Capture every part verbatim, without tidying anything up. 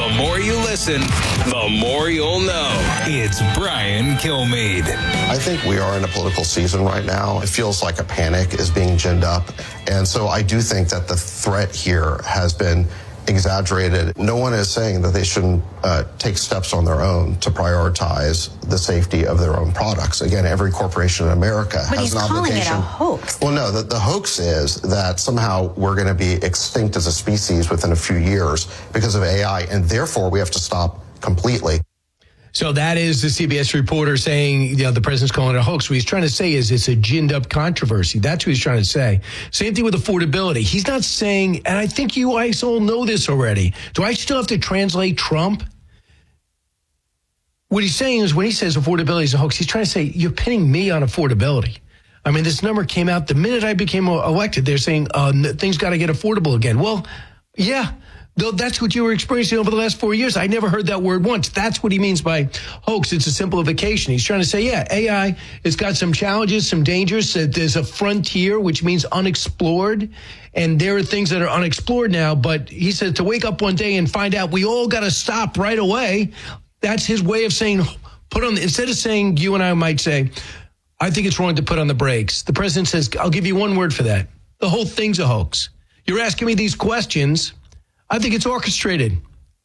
The more you listen, the more you'll know. It's Brian Kilmeade. I think we are in a political season right now. It feels like a panic is being ginned up. And so I do think that the threat here has been exaggerated. No one is saying that they shouldn't uh, take steps on their own to prioritize the safety of their own products. Again, every corporation in America but has he's an calling obligation. It a hoax. Well, no, the, the hoax is that somehow we're going to be extinct as a species within a few years because of A I, and therefore we have to stop completely. So that is the C B S reporter saying, you know, the president's calling it a hoax. What he's trying to say is it's a ginned up controversy. That's what he's trying to say. Same thing with affordability. He's not saying, and I think you guys all know this already. Do I still have to translate Trump? What he's saying is when he says affordability is a hoax, he's trying to say you're pinning me on affordability. I mean, this number came out the minute I became elected. They're saying uh, things got to get affordable again. Well, yeah. Though that's what you were experiencing over the last four years. I never heard that word once. That's what he means by hoax. It's a simplification. He's trying to say, yeah, A I has got some challenges, some dangers. There's a frontier, which means unexplored. And there are things that are unexplored now. But he said to wake up one day and find out we all got to stop right away. That's his way of saying, put on, instead of saying, you and I might say, I think it's wrong to put on the brakes. The president says, I'll give you one word for that. The whole thing's a hoax. You're asking me these questions. I think it's orchestrated.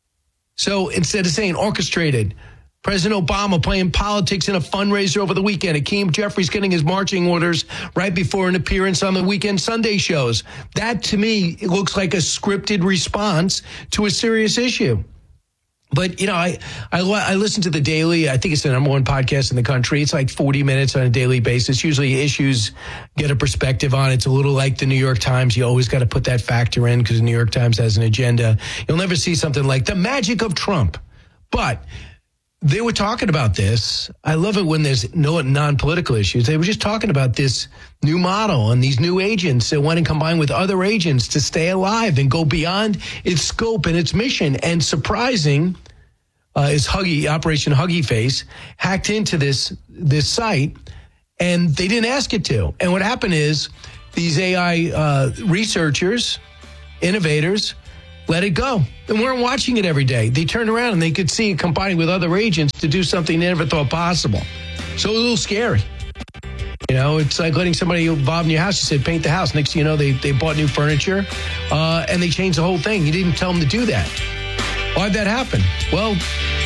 So instead of saying orchestrated, President Obama playing politics in a fundraiser over the weekend. Hakeem Jeffries getting his marching orders right before an appearance on the weekend Sunday shows. That, to me, looks like a scripted response to a serious issue. But, you know, I, I I listen to The Daily. I think it's the number one podcast in the country. It's like forty minutes on a daily basis. Usually issues get a perspective on it. It's a little like the New York Times. You always got to put that factor in because the New York Times has an agenda. You'll never see something like the magic of Trump. But they were talking about this. I love it when there's no non-political issues. They were just talking about this new model and these new agents that went and combined with other agents to stay alive and go beyond its scope and its mission. And surprising uh, is Huggy, Operation Huggy Face, hacked into this this site, and they didn't ask it to. And what happened is these A I uh, researchers, innovators, let it go. They weren't watching it every day. They turned around and they could see it combining with other agents to do something they never thought possible. So it was a little scary. You know, it's like letting somebody involved in your house. You said, paint the house. Next thing you know, they, they bought new furniture uh, and they changed the whole thing. You didn't tell them to do that. Why'd that happen? Well,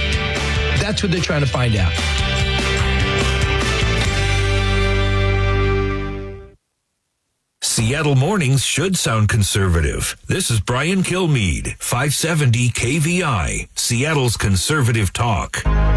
that's what they're trying to find out. Seattle mornings should sound conservative. This is Brian Kilmeade, five seventy K V I, Seattle's conservative talk.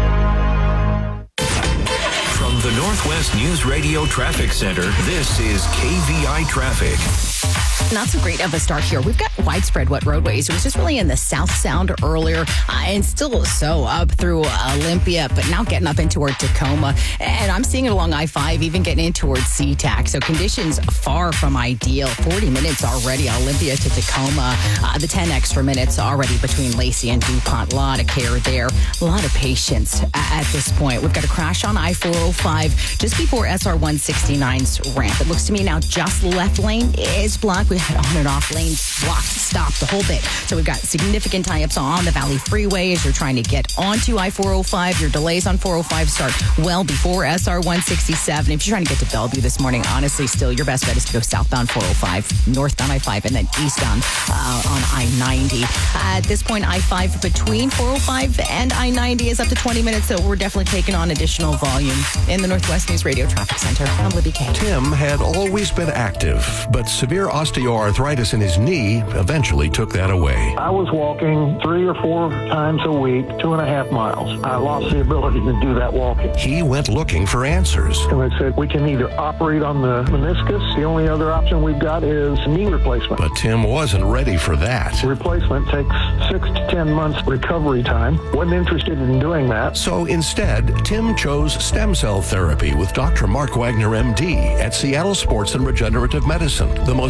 From the Northwest News Radio Traffic Center, this is K V I Traffic. Not so great of a start here. We've got widespread wet roadways. It was just really in the South Sound earlier uh, and still so up through Olympia, but now getting up in toward Tacoma. And I'm seeing it along I five, even getting in towards SeaTac. So conditions far from ideal. forty minutes already, Olympia to Tacoma. Uh, the ten extra minutes already between Lacey and DuPont. A lot of care there. A lot of patience at this point. We've got a crash on I four oh five just before S R one sixty-nine's ramp. It looks to me now just left lane is blocked. We had on and off lanes blocked, stopped the whole bit. So we've got significant tie-ups on the Valley Freeway as you're trying to get onto I four oh five. Your delays on four oh five start well before S R one sixty-seven. If you're trying to get to Bellevue this morning, honestly, still your best bet is to go southbound four oh five, northbound I five, and then eastbound uh, on I ninety. Uh, at this point, I five between four oh five and I ninety is up to twenty minutes, so we're definitely taking on additional volume. In the Northwest News Radio Traffic Center, I'm Libby K. Tim had always been active, but severe osteoarthritis in his knee eventually took that away. I was walking three or four times a week, two and a half miles. I lost the ability to do that walking. He went looking for answers. And they said, we can either operate on the meniscus. The only other option we've got is knee replacement. But Tim wasn't ready for that. Replacement takes six to ten months recovery time. Wasn't interested in doing that. So instead, Tim chose stem cell therapy with Doctor Mark Wagner, M D, at Seattle Sports and Regenerative Medicine, the most experienced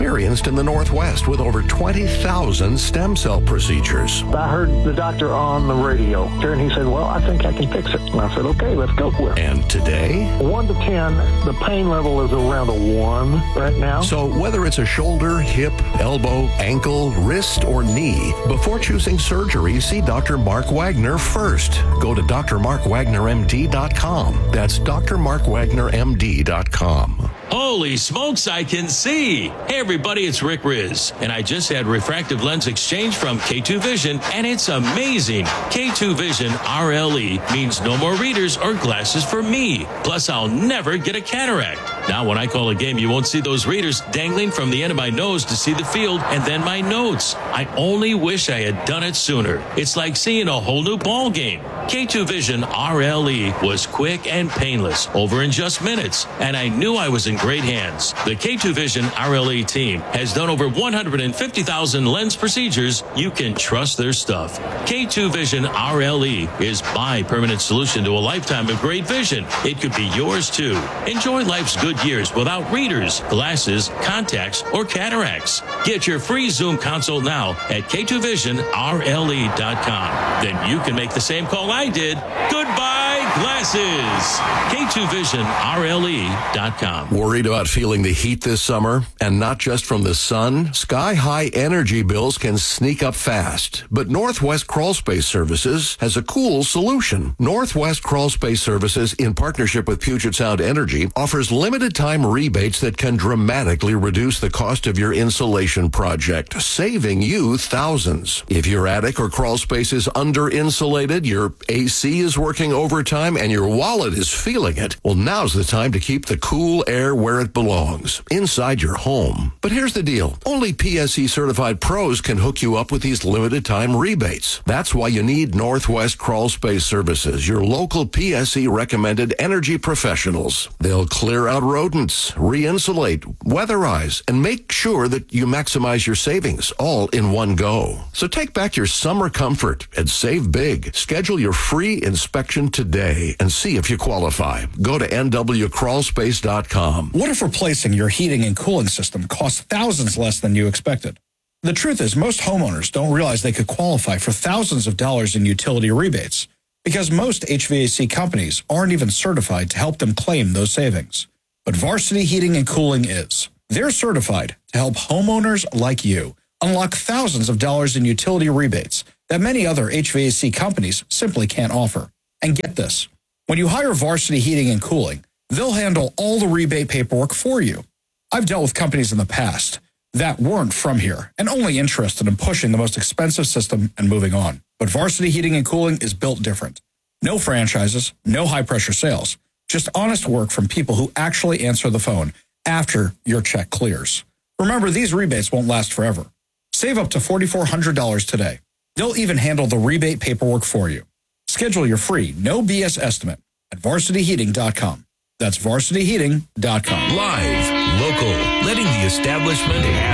experienced in the Northwest with over twenty thousand stem cell procedures. I heard the doctor on the radio, and he said, well, I think I can fix it. And I said, okay, let's go for it. And today? one to ten, the pain level is around a one right now. So whether it's a shoulder, hip, elbow, ankle, wrist, or knee, before choosing surgery, see Doctor Mark Wagner first. Go to D R mark wagner M D dot com. That's D R mark wagner M D dot com. Holy smokes, I can see. Hey, everybody, it's Rick Riz, and I just had refractive lens exchange from K two Vision, and it's amazing. K two Vision R L E means no more readers or glasses for me. Plus, I'll never get a cataract. Now, when I call a game, you won't see those readers dangling from the end of my nose to see the field and then my notes. I only wish I had done it sooner. It's like seeing a whole new ball game. K two Vision R L E was quick and painless, over in just minutes, and I knew I was in great hands. The K two Vision R L E team has done over one hundred fifty thousand lens procedures. You can trust their stuff. K two Vision R L E is my permanent solution to a lifetime of great vision. It could be yours too. Enjoy life's good years without readers, glasses, contacts, or cataracts. Get your free Zoom consult now at K two vision R L E dot com. Then you can make the same call I did. Goodbye, glasses. K two vision R L E dot com. Worried about feeling the heat this summer? And not just from the sun? Sky-high energy bills can sneak up fast. But Northwest Crawl Space Services has a cool solution. Northwest Crawl Space Services, in partnership with Puget Sound Energy, offers limited-time rebates that can dramatically reduce the cost of your insulation project, saving you thousands. If your attic or crawl space is under-insulated, your A C is working overtime, and your wallet is feeling it, well, now's the time to keep the cool air where it belongs, inside your home. But here's the deal. Only P S E certified pros can hook you up with these limited time rebates. That's why you need Northwest Crawl Space Services, your local P S E recommended energy professionals. They'll clear out rodents, re-insulate, weatherize, and make sure that you maximize your savings all in one go. So take back your summer comfort and save big. Schedule your free inspection today and see if you qualify. Go to N W crawl space dot com. What if replacing your heating and cooling system costs thousands less than you expected? The truth is, most homeowners don't realize they could qualify for thousands of dollars in utility rebates because most H V A C companies aren't even certified to help them claim those savings. But Varsity Heating and Cooling is. They're certified to help homeowners like you unlock thousands of dollars in utility rebates that many other H V A C companies simply can't offer. And get this, when you hire Varsity Heating and Cooling, they'll handle all the rebate paperwork for you. I've dealt with companies in the past that weren't from here and only interested in pushing the most expensive system and moving on. But Varsity Heating and Cooling is built different. No franchises, no high-pressure sales, just honest work from people who actually answer the phone after your check clears. Remember, these rebates won't last forever. Save up to four thousand four hundred dollars today. They'll even handle the rebate paperwork for you. Schedule your free, no B S estimate at varsity heating dot com. That's varsity heating dot com. Live, local, letting the establishment have